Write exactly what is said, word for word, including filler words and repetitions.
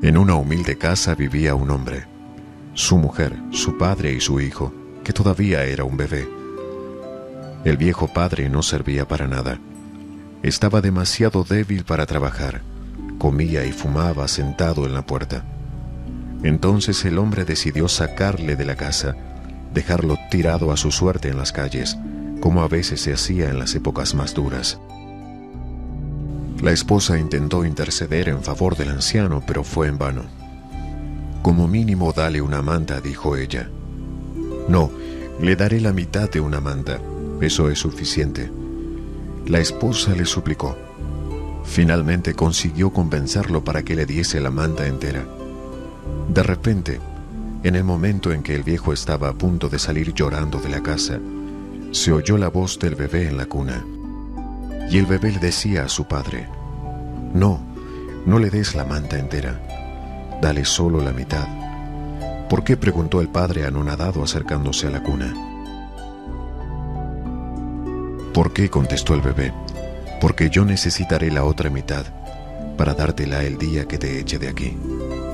En una humilde casa vivía un hombre, su mujer, su padre y su hijo, que todavía era un bebé. El viejo padre no servía para nada. Estaba demasiado débil para trabajar. Comía y fumaba sentado en la puerta. Entonces el hombre decidió sacarle de la casa, dejarlo tirado a su suerte en las calles, como a veces se hacía en las épocas más duras. La esposa intentó interceder en favor del anciano, pero fue en vano. «Como mínimo dale una manta», dijo ella. «No, le daré la mitad de una manta, eso es suficiente». La esposa le suplicó. Finalmente consiguió convencerlo para que le diese la manta entera. De repente, en el momento en que el viejo estaba a punto de salir llorando de la casa, se oyó la voz del bebé en la cuna. Y el bebé le decía a su padre: «No, no le des la manta entera, dale solo la mitad». «¿Por qué?», preguntó el padre anonadado acercándose a la cuna. «¿Por qué?», contestó el bebé. «Porque yo necesitaré la otra mitad para dártela el día que te eche de aquí».